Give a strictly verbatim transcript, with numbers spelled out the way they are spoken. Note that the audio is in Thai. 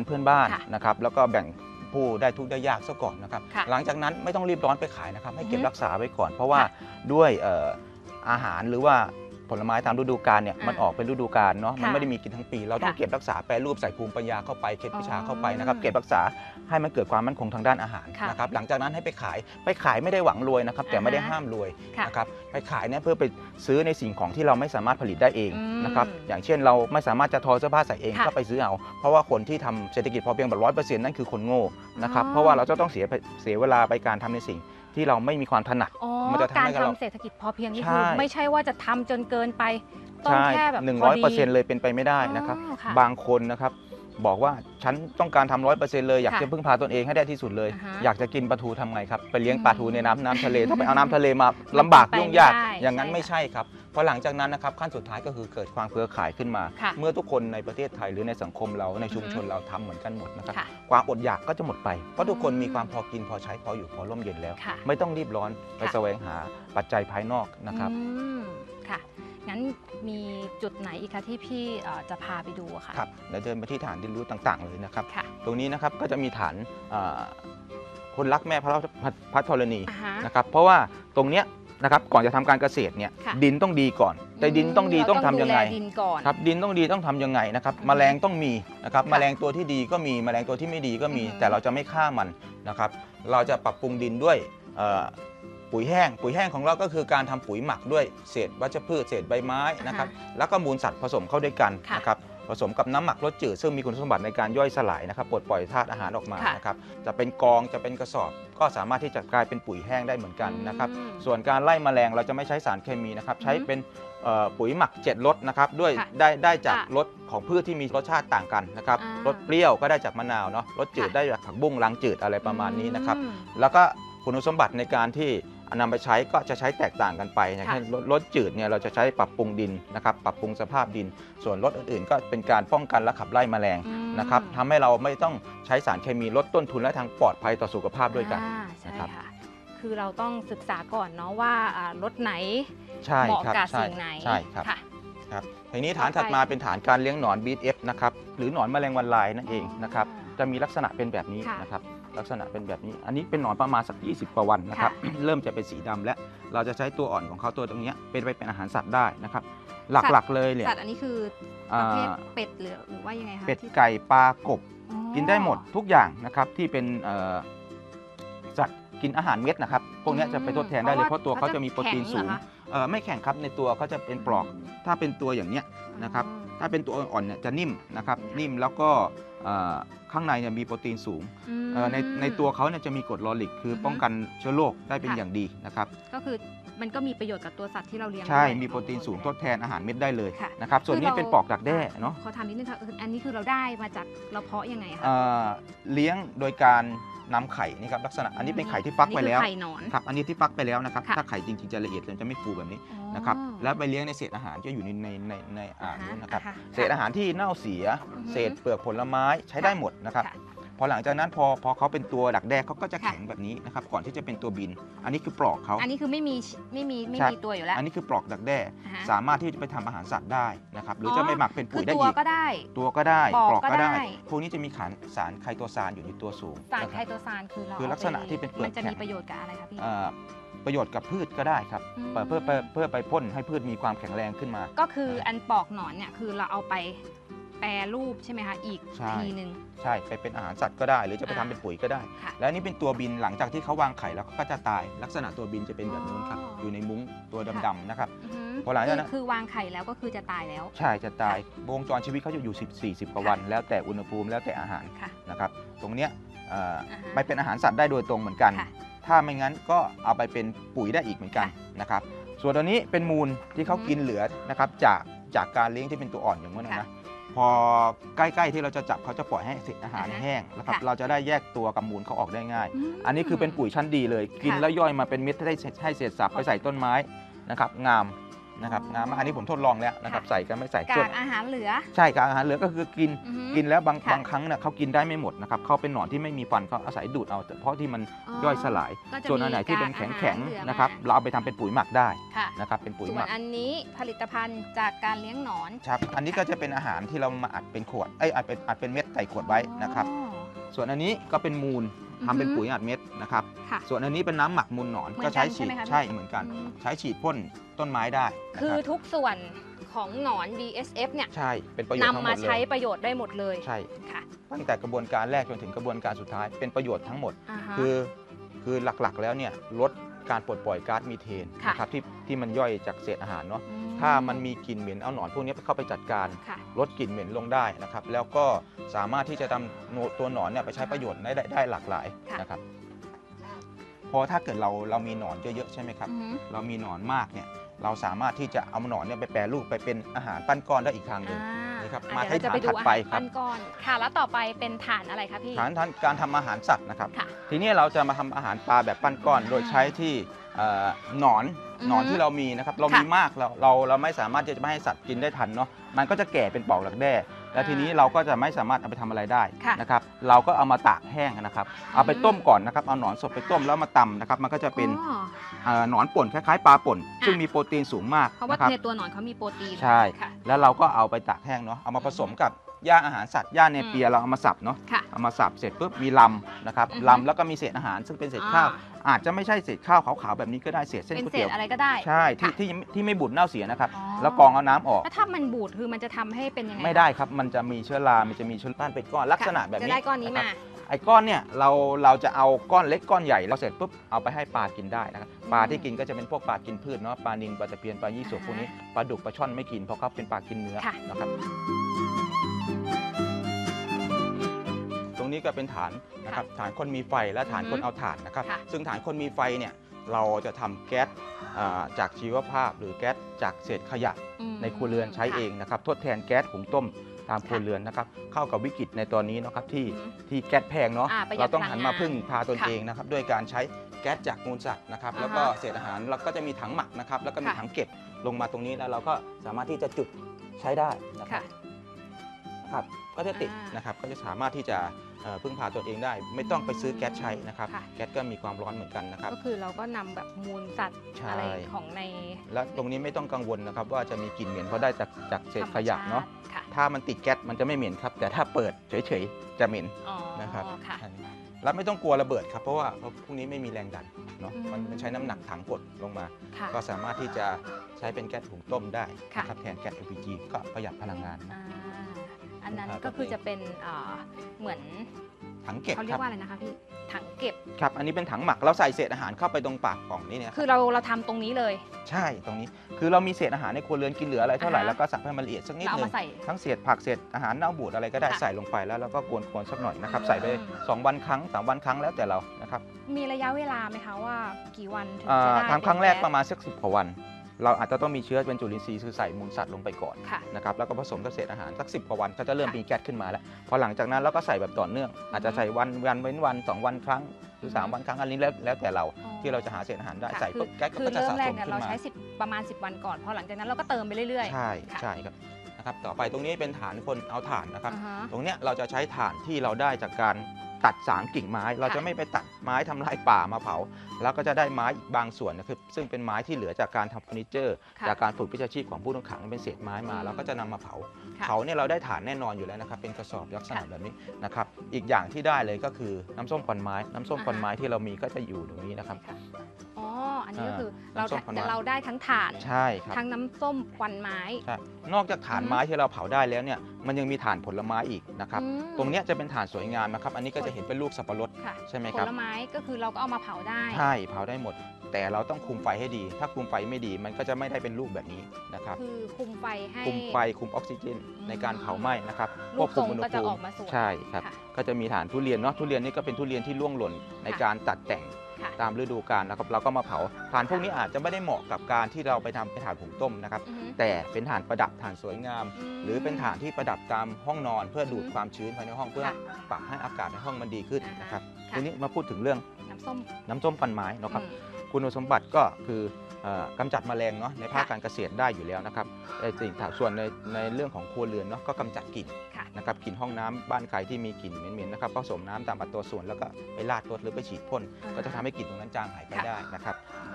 เพื่อนบ้านนะครับแล้วก็แบ่งผู้ได้ทุกได้ยากซะก่อนนะครับหลังจากนั้นไม่ต้องรีบร้อนไปขายนะครับให้เก็บรักษาไว้ก่อนเพราะว่าด้วยอาหารหรือว่าผลไม้ตามฤดูกาลเนี่ยมันออกเป็นฤดูกาลเนาะมันไม่ได้มีกินทั้งปีเราต้องเก็บรักษาแปรรูปใส่ภูมิปัญญาเข้าไปเคล็ดวิชาเข้าไปนะครับเก็บรักษาให้มันเกิดความมั่นคงทางด้านอาหารนะครับหลังจากนั้นให้ไปขายไปขายไม่ได้หวังรวยนะครับแต่ไม่ได้ห้ามรวยนะครับไปขายเนี่ยเพื่อไปซื้อในสิ่งของที่เราไม่สามารถผลิตได้เองนะครับอย่างเช่นเราไม่สามารถจะทอเสื้อผ้าใส่เองก็ไปซื้อเอาเพราะว่าคนที่ทำเศรษฐกิจพอเพียงแบบร้อยเปอร์เซ็นต์นั่นคือคนโง่นะครับเพราะว่าเราจะต้องเสียเสียเวลาไปการทำในสิ่งที่เราไม่มีความถนัดมันจะทำให้เราเศรษฐกิจพอเพียงนี่คือไม่ใช่ว่าจะทำจนเกินไปต้องแค่แบบหนึ่งร้อยเปอร์เซ็นต์เลยเป็นไปไม่ได้นะครับบางคนนะครับบอกว่าฉันต้องการทำร้อยเปอร์เซ็นต์เลยอยากจะพึ่งพาตนเองให้ได้ที่สุดเลยอยากจะกินปลาทูทำไงครับไปเลี้ยงปลาทูในน้ำน้ำทะเลต้องไปเอาน้ำทะเลมาลำบากยุ่งยากอย่างนั้นไม่ใช่ครับพอหลังจากนั้นนะครับขั้นสุดท้ายก็คือเกิดความเครือข่ายขึ้นมาเมื่อทุกคนในประเทศไทยหรือในสังคมเราในชุมชนเราทำเหมือนกันหมดนะครับความอดอยากก็จะหมดไปเพราะทุกคนมีความพอกินพอใช้พออยู่พอร่มเย็นแล้วไม่ต้องรีบร้อนไปแสวงหาปัจจัยภายนอกนะครับค่ะงั้นมีจุดไหนอีกคะที่พี่จะพาไปดูค่ะครับเดี๋ยวเดินไปที่ฐานเรียนรู้ต่างๆเลยนะครับตรงนี้นะครับก็จะมีฐานคนรักแม่พระพัทรณีนะครับเพราะว่าตรงเนี้ยนะครับก่อนจะทำการเกษตรเนี่ยดินต้องดีก่อนแต่ดินต้องดีต้องทำยังไงครับดินต้องดีต้องทำยังไงนะครับแมลงต้องมีนะครับแมลงตัวที่ดีก็มีแมลงตัวที่ไม่ดีก็มีแต่เราจะไม่ฆ่ามันนะครับเราจะปรับปรุงดินด้วยปุ๋ยแห้งปุ๋ยแห้งของเราก็คือการทำปุ๋ยหมักด้วยเศษวัชพืชเศษใบไม้นะครับแล้วก็มูลสัตว์ผสมเข้าด้วยกันนะครับผสมกับน้ำหมักรสจืดซึ่งมีคุณสมบัติในการย่อยสลายนะครับปลดปล่อยธาตุอาหารออกมานะครับจะเป็นกองจะเป็นกระสอบก็สามารถที่จะกลายเป็นปุ๋ยแห้งได้เหมือนกันนะครับส่วนการไล่แมลงเราจะไม่ใช้สารเคมีนะครับใช้เป็นปุ๋ยหมักเจ็ดรสนะครับด้วยได้ได้จากรสของพืชที่มีรสชาติต่างกันนะครับรสเปรี้ยวก็ได้จากมะนาวเนาะรสจืดได้จากผักบุ้งล้างจืดอะไรประมาณนี้นะครับแล้วก็คุณสมบัติในการที่นำไปใช้ก็จะใช้แตกต่างกันไปอย่างเช่นรสจืดเนี่ยเราจะใช้ปรับปรุงดินนะครับปรับปรุงสภาพดินส่วนรสอื่นๆก็เป็นการป้องกันและขับไล่แมลงนะครับทำให้เราไม่ต้องใช้สารเคมีลดต้นทุนและทางปลอดภัยต่อสุขภาพด้วยกันนะครับคือเราต้องศึกษาก่อนเนาะว่ารสไหนเหมาะกับสิ่งไหนใช่ครับครับทีนี้ฐานถัดมาเป็นฐานการเลี้ยงหนอน บี เอฟ นะครับหรือหนอนแมลงวันลายนั่นเองนะครับจะมีลักษณะเป็นแบบนี้นะครับลักษณะเป็นแบบนี้อันนี้เป็นหนอนประมาณสักยี่สิบกว่าวันนะครับเริ่มจะเป็นสีดำและเราจะใช้ตัวอ่อนของเขาตัวตรงนี้เป็นไปเป็นอาหารสัตว์ได้นะครับหลักๆเลยเนี่ยสัตว์อันนี้คือประเภทเป็ดหรือหรือว่ายังไงคะเป็ดไก่ปลากบกินได้หมดทุกอย่างนะครับที่เป็นสัตว์กินอาหารเม็ดนะครับพวกนี้จะไปทดแทนได้เลยเพราะตัวเขาจะมีโปรตีนสูงไม่แข็งครับในตัวเขาจะเป็นปลอกถ้าเป็นตัวอย่างเนี้ยนะครับถ้าเป็นตัวอ่อนเนี่ยจะนิ่มนะครับนิ่มแล้วก็ข้างในเนี่ยมีโปรตีนสูงในในตัวเขาเนี่ยจะมีกรดลอริกคือป้องกันเชื้อโรคได้เป็นอย่างดีนะครับก็คือมันก็มีประโยชน์กับตัวสัตว์ที่เราเลี้ยงใช่มีโปรตีนสูงทดแทนอาหารเม็ดได้เลยนะครับส่วนนี้เป็นปลอกดักแด้เนาะขอถามนิดนึงค่ะอันนี้คือเราได้มาจากเราเพาะยังไงคะเลี้ยงโดยการนำไข่นี่ครับลักษณะอันนี้เป็นไข่ที่ฟักไปแล้วครับอันนี้ที่ฟักไปแล้วนะครับถ้าไข่จริงๆจะละเอียดเลยจะไม่ฟูแบบนี้นะครับแล้วไปเลี้ยงในเศษอาหารที่อยู่ในในในในอ่างนู้นนะครับเศษอาหารที่เน่าเสียเศษเปลือกผลไม้ใช้ได้หมดนะครับพอหลังจากนั้นพอพอเขาเป็นตัวดักแด้เขาก็จะแข็งแบบนี้นะครับก่อนที่จะเป็นตัวบินอันนี้คือปลอกเขาอันนี้คือไม่มีไม่มีไม่มีตัวอยู่แล้วอันนี้คือปลอกดักแด้สามารถที่จะไปทำอาหารสัตว์ได้นะครับหรือจะไม่หมักเป็นปุ๋ยได้อีกตัวก็ได้ตัวก็ได้ปลอกก็ได้พวกนี้จะมีสารไคโตซานอยู่ในตัวสูงสารไคโตซานคือเราคือลักษณะที่เป็นเปลือกมันจะมีประโยชน์กับอะไรครับพี่ประโยชน์กับพืชก็ได้ครับเพื่อเพื่อเพื่อไปพ่นให้พืชมีความแข็งแรงขึ้นมาก็คืออันปลอกหนอนเนี่ยคือเราเอาไปแปรรูปใช่ไหมคะอีกทีหนึ่งใช่ไปเป็นอาหารสัตว์ก็ได้หรือจะไปทำเป็นปุ๋ยก็ได้แล้วนี่เป็นตัวบินหลังจากที่เขาวางไข่แล้วก็จะตายลักษณะตัวบินจะเป็นแบบนู้นครับอยู่ในมุ้งตัวดำๆนะครับพอหลังจากนั้นคือวางไข่แล้วก็คือจะตายแล้วใช่จะตายวงจรชีวิตเขาจะอยู่สิบสี่สิบกว่าวันแล้วแต่อุณหภูมิแล้วแต่อาหารนะครับตรงเนี้ยไปเป็นอาหารสัตว์ได้โดยตรงเหมือนกันถ้าไม่งั้นก็เอาไปเป็นปุ๋ยได้อีกเหมือนกันนะครับส่วนตัวนี้เป็นมูลที่เขากินเหลือนะครับจากจากการเลี้ยงที่เป็นตัวอ่อนอย่างเมื่อนั้นนะพอใกล้ๆที่เราจะจับเขาจะปล่อยให้เศษอาหารแห้งแล้วครับเราจะได้แยกตัวกับมูลเขาออกได้ง่ายอันนี้คือเป็นปุ๋ยชั้นดีเลยกินแล้วย่อยมาเป็นเม็ดให้ให้เศษสับไปใส่ต้นไม้นะครับงามนะครับงามมากอันนี้ผมทดลองแล้วนะครับใส่กันไม่ใส่กากอาหารเหลือใช่กากอาหารเหลือก็คือกินกินแล้วบางค่ะบางครั้งเนี่ยเขากินได้ไม่หมดนะครับเขาเป็นหนอนที่ไม่มีฟันเขาอาศัยดูดเอาเพราะที่มันอ๋อย่อยสลายก็จะส่วนอันไหนที่เป็นมีแข็งกากแข็งอาหารเหลือนะครับมาเราเอาไปทำเป็นปุ๋ยหมักได้ค่ะนะครับเป็นปุ๋ยส่หวมันกอันนี้ผลิตภัณฑ์จากการเลี้ยงหนอนครับอันนี้ก็จะเป็นอาหารที่เรามาอัดเป็นขวดเอ้ยอัดเป็นอัดเป็นเม็ดใส่ขวดไว้นะครับอ๋อส่วนอันนี้ก็เป็นมูลอือฮึทำเป็นปุ๋ยอัดเม็ดนะครับค่ะส่วนอันนี้เป็นน้ำหมักมูลหนอนเหมือนก็ใช้กันฉีดใช่ไหมคะใช่เหมือนกันอืมใช้ฉีดพ่นต้นไม้ได้นะคือรับทุกส่วนของหนอน บี เอส เอฟ เนี่ยใช่เป็นประโยชน์ทั้งหมนำมาดเลใช้ยประโยชน์ได้หมดเลยใช่ค่ะตั้งแต่กระบวนการแรกจนถึงกระบวนการสุดท้ายเป็นประโยชน์ทั้งหมดอ่าฮะคือคือหลักๆแล้วเนี่ยลดการปลดปล่อยก๊าซมีเทนค่ะนะครับที่ที่มันย่อยจากเศษอาหารเนาะอืถ้ามันมีกลิ่นเหม็นเอาหนอนพวกนี้เข้าไปจัดการค่ะลดกลิ่นเหม็นลงได้นะครับแล้วก็สามารถที่จะทำตัวหนอนเนี่ยไปใช้ประโยชน์ได้ได้ได้หลากหลายค่ะนะครับเพราะถ้าเกิดเราเรามีหนอนเยอะๆใช่ไหมครับอือฮึเรามีหนอนมากเนี่ยเราสามารถที่จะเอาหนอนเนี่ยไปแปรรูปไปเป็นอาหารปั้นก้อนได้อีกทางหนึ่งอ่านี่ครับอ่ะมาเดี๋ยวเราจะไปที่ดูฐานถัดอาไปหารครับปั้นก้อนค่ะ แล้วต่อไปเป็นฐานอะไรคะพี่ฐานฐานการทำอาหารสัตว์นะครับค่ะทีนี้เราจะมาทำอาหารปลาแบบปั้นก้อน โดยใช้ที่เอ่อหนอนอือฮึหนอนที่เรามีนะครับเรามีค่ะมากเราเราเราไม่สามารถที่จะไม่ให้สัตว์กินได้ทันเนาะมันก็จะแก่เป็นปอกหลักแด้แล้วอ่าทีนี้เราก็จะไม่สามารถเอาไปทำอะไรได้ค่ะนะครับเราก็เอามาตากแห้งนะครับเอาไปต้มก่อนนะครับเอาหนอนสดไปต้มแล้วมาตำนะครับมันก็จะเป็นอ๋อเอ่อหนอนป่นคล้ายๆปลาป่น ซึ่งมีโปรตีนสูงมากเพราะว่านะครับในตัวหนอนเขามีโปรตีนใช่ค่ะแล้วเราก็เอาไปตากแห้งเนาะเอามาผสมกับหญ้าอาหารสัตว์หญ้าเนเปียเราเอามาสับเนาะค่ะเอามาสับเสร็จปุ๊บมีลำนะครับอือฮึลำแล้วก็มีเศษอาหารซึ่งเป็นเศษข้าว อาจจะไม่ใช่เศษข้าวขาวๆแบบนี้ก็ได้เศษเส้นเป็นก๋วยเศเตี๋ษยวอะไรก็ได้ใช่ที่ค่ะที่ที่ไม่บูดเน่าเสียนะครับอ๋อแล้วกรองเอาน้ำออกแล้วถ้ามันบูดคือมันจะทำให้เป็นยังไงไม่ได้ครับมันจะมีเชื้อรามันจะมีเชื้อราเป็นก้อนลักษณะแบบจะนี้ได้ก้อนนี้ะคมารับไอ้ก้อนเนี่ยเราเราจะเอาก้อนเล็กก้อนใหญ่เราเสร็จปุ๊บเอาไปให้ปลากินได้นะครับปลาที่กินก็จะเป็นพวกปลากินพืชเนาะปลานิลปลาตะเพียนปลายี่สกพวกนี้ปลาดุกปลาช่อนไม่กินเพราะเขาเป็นปลากินเนื้อค่ะนะครับ ตรงนี้ก็เป็นฐานนะครับฐานคนมีไฟและฐานคนเอาถ่านนะครับค่ะซึ่งฐานคนมีไฟเนี่ยเราจะทำแก๊สอ่าจากชีวภาพ หรือแก๊สจากเศษขยะอืมในครัวเรือนใช้เองนะครับทดแทนแก๊สหุงต้มตามครัวเรือนนะครับเข้ากับวิกฤตในตอนนี้นะครับที่อืมที่แก๊สแพงเนาะอ่าประหยัดเราต้องหันมาพลังงานพึ่งพาตนค่ะเองนะครับด้วยการใช้แก๊สจากมูลสัตว์นะครับอ่าฮะแล้วก็เศษอาหารเราก็จะมีถังหมักนะครับแล้วก็มีค่ะถังเก็บลงมาตรงนี้แล้วเราก็สามารถที่จะจุดใช้ได้นะครัค่ะบ ครับก็จะติดอ่านนะครับก็จะสามารถที่จะเอ่อพึ่งพาตนเองได้ ไม่ต้องไปซื้อแก๊สใช้นะครับค่ะแก๊สก็มีความร้อนเหมือนกันนะครับก็คือเราก็นำแบบมูลสัตว์ใช่อะไรของในและตรงนี้ไม่ต้องกังวลนะครับว่าจะมีกลิ่นเหม็นเพราะได้จากจากเศษขยะเนาะค่ะถ้ามันติดแก๊สมันจะไม่เหม็นครับแต่ถ้าเปิดเฉยๆจะเหม็นอ๋อนะครับค่ะอันนี้แล้วไม่ต้องกลัวระเบิดครับเพราะว่าพวกนี้ไม่มีแรงดันเนาะอืมมันมันใช้น้ำหนักถังกดลงมาค่ะก็สามารถที่จะใช้เป็นแก๊สหุงต้มได้ค่ะนะครับแทนแก๊ส แอล พี จี ก็ประหยัดพลังงานอ่าอันนั้นครับก็คือจะเป็นอ่าเหมือนถังเก็บเขาเรีคยรับกว่าอะไรนะคะพี่ถังเก็บครับอันนี้เป็นถังหมักเราใส่เศษอาหารเข้าไปตรงปากกล่องนี่เนี่ยคือเราเราทำตรงนี้เลยใช่ตรงนี้คือเรามีเศษอาหารในครัวเรือนกินเหลืออะไรเท่าไหร่อ่าฮะแล้วก็สับให้มันละเอียดสักนิดเราเอานึมาง ใส่ทั้งเศษผักเศษอาหารเน่าบูดอะไรก็ได้ค่ะใส่ลงไปแล้วเราก็กวนๆสักหน่อยนะครับอืมใส่ไปสองวันครั้งสามวันครั้งแล้วแต่เรานะครับมีระยะเวลาไหมคะว่ากี่วันถึงอ่าจะได้ทำครั้งแรกเป็นประมาณสักสิบกว่าวัน เราอาจจะต้องมีเชื้อเป็นจุลินทรีย์คือใส่มูลสัตว์ลงไปก่อนค่ะนะครับแล้วก็ผสมกับเศษอาหารสักสิบกว่าวันก็จะเริ่มค่ะมีแก๊สขึ้นมาแล้วพอหลังจากนั้นเราก็ใส่แบบต่อเนื่อง อาจจะใส่วันวันเว้นวันสองวันครั้งหรือสามอืมวันครั้งอันนี้แล้วแล้วแต่เราอ๋อที่เราจะหาเศษอาหารได้ค่ะใส่คือปุ๊บแก๊สคือก็จะเริ่สะมแรสกมเนี่ยขึ้เรานมาใช้สิบประมาณสิบวันก่อนพอหลังจากนั้นเราก็เติมไปเรื่อยๆใช่ค่ะใช่ครับนะครับต่อไปตรงนี้เป็นฐานคนเอาถ่านนะครับอ่าฮะตรงเนี้ยเราจะใช้ถ่านที่เราได้จากการตัดสางกิ่งไม้ เราจะไม่ไปตัดไม้ทำลายป่ามาเผา แล้วก็จะได้ไม้อีกบางส่วนนะครับซึ่งเป็นไม้ที่เหลือจากการทำเฟอร์นิเจอร์ค่ะจากการฝึกวิชาชีพของผู้ต้องขังเป็นเศษไม้มาอืมเราก็จะนำมาเผาค่ะเผาเนี่ยเราได้ถ่านแน่นอนอยู่แล้วนะครับเป็นกระสอบลักษณะค่ะแบบนี้นะครับอีกอย่างที่ได้เลยก็คือน้ำส้มควันไม้ น้ำส้มควันอ่าฮะไม้ที่เรามีก็จะอยู่ตรงนี้นะครับค่ะอ๋ออันนี้ก็คืออ่าเราน้ำส้มควันไม้เราได้ทั้งถ่านใช่ครับทั้งน้ำส้มควันไม้ใช่นอกจากถ่านอืมไม้ที่เราเผาได้แล้วเนี่ยมันยังมีถ่านผลไม้อีกนะครับอืมตรงเนี้ยจะเป็นถ่านสวยงามนะครับอันนี้ก็จะเห็นเป็นลูกสับปะรดค่ะใช่ไหมผครับลไม้ก็คือเราก็เอามาเผาได้ใช่เผาได้หมด แต่เราต้องคุมไฟให้ดี ถ้าคุมไฟไม่ดีมันก็จะไม่ได้เป็นลูกแบบนี้นะครับคือคุมไฟให้คุมไฟคุมออกซิเจนอืมในการเผาไหม้นะครับลูกทรงอุณหก็จะภูอมิอกมาสวยใช่ครับค่ะก็จะมีฐานทุเรียนเนาะทุเรียนนี่ก็เป็นทุเรียนที่ร่วงหล่นในการตัดแต่งค่ะตามฤดูกาลนะครับเราก็มาเผาถ่านพวกนี้อาจจะไม่ได้เหมาะกับการที่เราไปทำเป็นถ่านผงต้มนะครับอือฮึแต่เป็นถ่านประดับถ่านสวยงามมหรือเป็นฐานที่ประดับตามห้องนอนเพื่อดูดอืมความชื้นภายในห้องเพื่อค่ะปรับให้อากาศในห้องมันดีขึ้นนะครับค่ะทีนี้มาพูดถึงเรื่องน้ำส้มน้ำส้มควันไม้นะครับอืมคุณสมบัติก็คือกำจัดแมลงเนาะในภาคการเกษตรได้อยู่แล้วนะครับสิ่งส่วนในในเรื่องของครัวเรือนเนาะก็กำจัดกลิ่นนะครับกลิ่นห้องน้ำบ้านใครที่มีกลิ่นเหม็นๆนะครับผสมน้ำตามอัตราส่วนแล้วก็ไปราดรถหรือไปฉีดพ่นก็จะทำให้กลิ่นตรงนั้นจางหายไปได้นะครับ